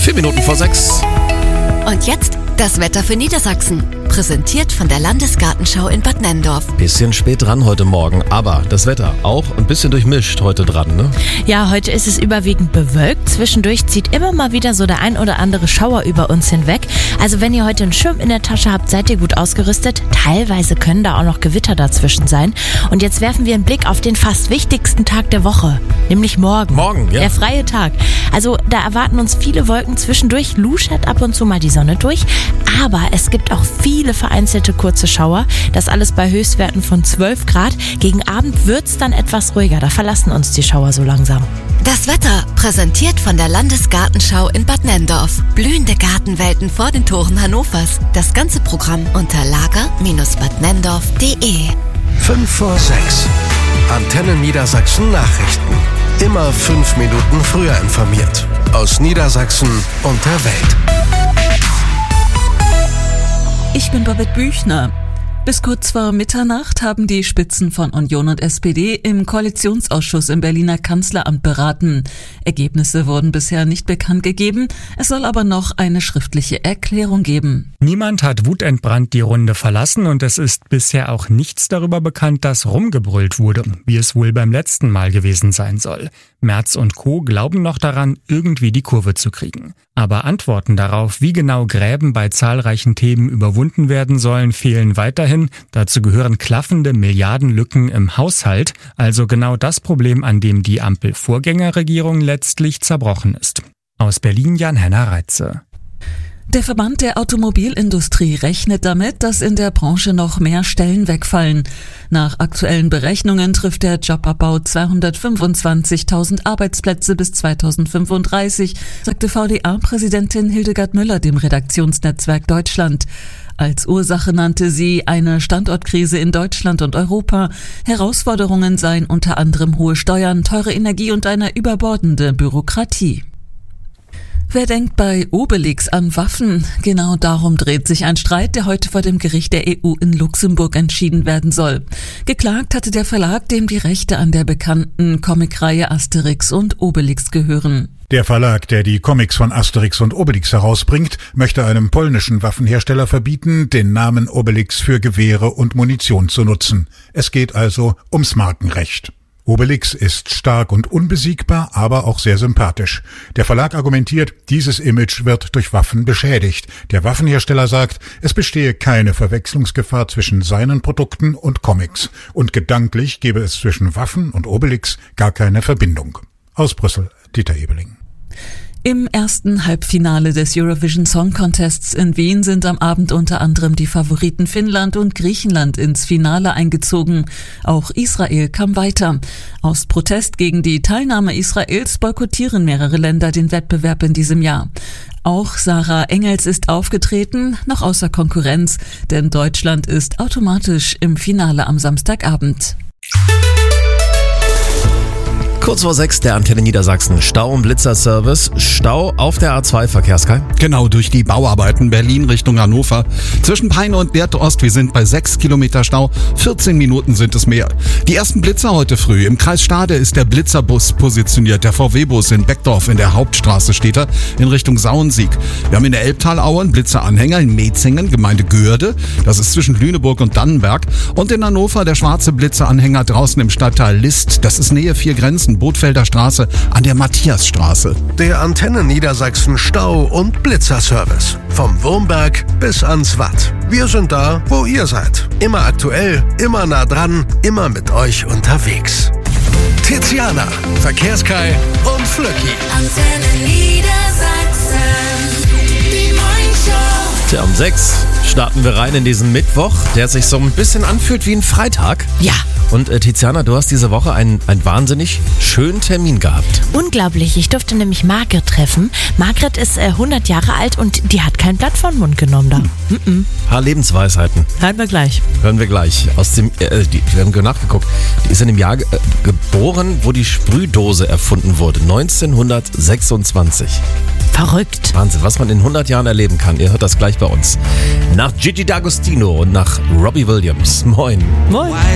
4 Minuten vor 6. Und jetzt das Wetter für Niedersachsen. Präsentiert von der Landesgartenschau in Bad Nenndorf. Bisschen spät dran heute Morgen, aber das Wetter auch ein bisschen durchmischt heute dran, ne? Ja, heute ist es überwiegend bewölkt. Zwischendurch zieht immer mal wieder so der ein oder andere Schauer über uns hinweg. Also wenn ihr heute einen Schirm in der Tasche habt, seid ihr gut ausgerüstet. Teilweise können da auch noch Gewitter dazwischen sein. Und jetzt werfen wir einen Blick auf den fast wichtigsten Tag der Woche, nämlich morgen. Morgen, ja. Der freie Tag. Also da erwarten uns viele Wolken. Zwischendurch luschert ab und zu mal die Sonne durch. Aber es gibt auch viele vereinzelte kurze Schauer. Das alles bei Höchstwerten von 12 Grad. Gegen Abend wird's dann etwas ruhiger. Da verlassen uns die Schauer so langsam. Das Wetter präsentiert von der Landesgartenschau in Bad Nenndorf. Blühende Gartenwelten vor den Toren Hannovers. Das ganze Programm unter lager-badnenndorf.de. 5 vor 6. Antenne Niedersachsen Nachrichten. Immer 5 Minuten früher informiert. Aus Niedersachsen und der Welt. Ich bin Babette Büchner. Bis kurz vor Mitternacht haben die Spitzen von Union und SPD im Koalitionsausschuss im Berliner Kanzleramt beraten. Ergebnisse wurden bisher nicht bekannt gegeben. Es soll aber noch eine schriftliche Erklärung geben. Niemand hat wutentbrannt die Runde verlassen und es ist bisher auch nichts darüber bekannt, dass rumgebrüllt wurde, wie es wohl beim letzten Mal gewesen sein soll. Merz und Co. glauben noch daran, irgendwie die Kurve zu kriegen. Aber Antworten darauf, wie genau Gräben bei zahlreichen Themen überwunden werden sollen, fehlen weiterhin. Dazu gehören klaffende Milliardenlücken im Haushalt, also genau das Problem, an dem die Ampel-Vorgängerregierung letztlich zerbrochen ist. Aus Berlin Jan-Henner Reitze. Der Verband der Automobilindustrie rechnet damit, dass in der Branche noch mehr Stellen wegfallen. Nach aktuellen Berechnungen trifft der Jobabbau 225.000 Arbeitsplätze bis 2035, sagte VDA-Präsidentin Hildegard Müller dem Redaktionsnetzwerk Deutschland. Als Ursache nannte sie eine Standortkrise in Deutschland und Europa. Herausforderungen seien unter anderem hohe Steuern, teure Energie und eine überbordende Bürokratie. Wer denkt bei Obelix an Waffen? Genau darum dreht sich ein Streit, der heute vor dem Gericht der EU in Luxemburg entschieden werden soll. Geklagt hatte der Verlag, dem die Rechte an der bekannten Comicreihe Asterix und Obelix gehören. Der Verlag, der die Comics von Asterix und Obelix herausbringt, möchte einem polnischen Waffenhersteller verbieten, den Namen Obelix für Gewehre und Munition zu nutzen. Es geht also ums Markenrecht. Obelix ist stark und unbesiegbar, aber auch sehr sympathisch. Der Verlag argumentiert, dieses Image wird durch Waffen beschädigt. Der Waffenhersteller sagt, es bestehe keine Verwechslungsgefahr zwischen seinen Produkten und Comics. Und gedanklich gebe es zwischen Waffen und Obelix gar keine Verbindung. Aus Brüssel, Dieter Ebeling. Im ersten Halbfinale des Eurovision Song Contests in Wien sind am Abend unter anderem die Favoriten Finnland und Griechenland ins Finale eingezogen. Auch Israel kam weiter. Aus Protest gegen die Teilnahme Israels boykottieren mehrere Länder den Wettbewerb in diesem Jahr. Auch Sarah Engels ist aufgetreten, noch außer Konkurrenz, denn Deutschland ist automatisch im Finale am Samstagabend. Kurz vor 6 der Antenne Niedersachsen. Stau- und Blitzerservice. Stau auf der A2, Verkehrssky. Genau, durch die Bauarbeiten Berlin Richtung Hannover. Zwischen Peine und Wertost, wir sind bei 6 Kilometer Stau. 14 Minuten sind es mehr. Die ersten Blitzer heute früh. Im Kreis Stade ist der Blitzerbus positioniert. Der VW-Bus in Beckdorf in der Hauptstraße steht er in Richtung Sauensiek. Wir haben in der Elbtalaue einen Blitzeranhänger in Metzingen, Gemeinde Görde. Das ist zwischen Lüneburg und Dannenberg. Und in Hannover der schwarze Blitzeranhänger draußen im Stadtteil List. Das ist Nähe 4 Grenzen. Bootfelder Straße an der Matthiasstraße. Der Antenne Niedersachsen Stau- und Blitzerservice. Vom Wurmberg bis ans Watt. Wir sind da, wo ihr seid. Immer aktuell, immer nah dran, immer mit euch unterwegs. Tiziana, Verkehrssky und Flöcki. Antenne Niedersachsen. Die Morningshow. Tja, um 6 starten wir rein in diesen Mittwoch, der sich so ein bisschen anfühlt wie ein Freitag. Ja. Und Tiziana, du hast diese Woche einen wahnsinnig schönen Termin gehabt. Unglaublich, ich durfte nämlich Margret treffen. Margret ist 100 Jahre alt und die hat kein Blatt vor den Mund genommen da. Ein paar Lebensweisheiten. Hören wir gleich. Hören wir gleich. Wir haben nachgeguckt. Die ist in dem Jahr geboren, wo die Sprühdose erfunden wurde. 1926. Verrückt. Wahnsinn, was man in 100 Jahren erleben kann. Ihr hört das gleich bei uns. Nach Gigi D'Agostino und nach Robbie Williams. Moin. Moin.